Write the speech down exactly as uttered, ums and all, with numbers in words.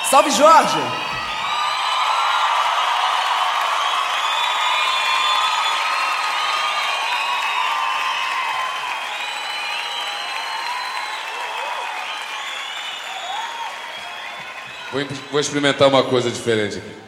Salve, Jorge! Vou, vou experimentar uma coisa diferente aqui.